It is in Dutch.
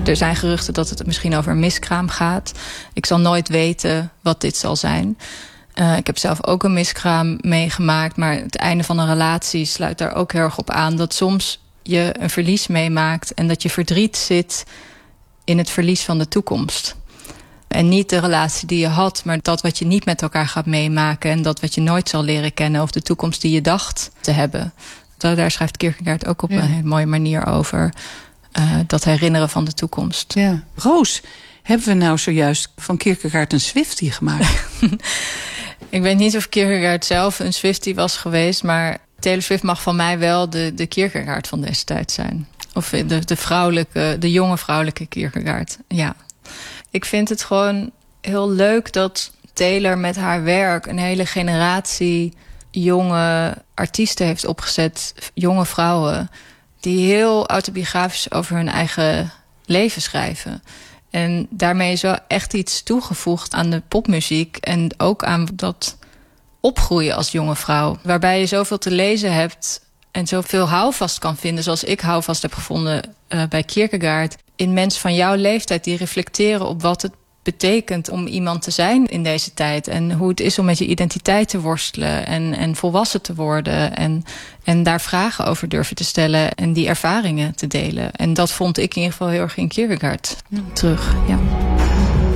Er zijn geruchten dat het misschien over een miskraam gaat. Ik zal nooit weten wat dit zal zijn. Ik heb zelf ook een miskraam meegemaakt. Maar het einde van een relatie sluit daar ook heel erg op aan. Dat soms je een verlies meemaakt. En dat je verdriet zit in het verlies van de toekomst. En niet de relatie die je had. Maar dat wat je niet met elkaar gaat meemaken. En dat wat je nooit zal leren kennen. Of de toekomst die je dacht te hebben. Daar schrijft Kierkegaard ook op een hele mooie manier over. Dat herinneren van de toekomst. Ja. Roos, hebben we nou zojuist van Kierkegaard een Swiftie gemaakt? Ik weet niet of Kierkegaard zelf een Swiftie was geweest. Maar Taylor Swift mag van mij wel de Kierkegaard van destijds zijn. Of de jonge vrouwelijke Kierkegaard. Ja. Ik vind het gewoon heel leuk dat Taylor met haar werk een hele generatie jonge artiesten heeft opgezet. Jonge vrouwen die heel autobiografisch over hun eigen leven schrijven. En daarmee is wel echt iets toegevoegd aan de popmuziek. En ook aan dat opgroeien als jonge vrouw. Waarbij je zoveel te lezen hebt en zoveel houvast kan vinden. Zoals ik houvast heb gevonden bij Kierkegaard. In mensen van jouw leeftijd die reflecteren op wat het betekent om iemand te zijn in deze tijd. En hoe het is om met je identiteit te worstelen. En volwassen te worden. En daar vragen over durven te stellen. En die ervaringen te delen. En dat vond ik in ieder geval heel erg in Kierkegaard terug. Ja.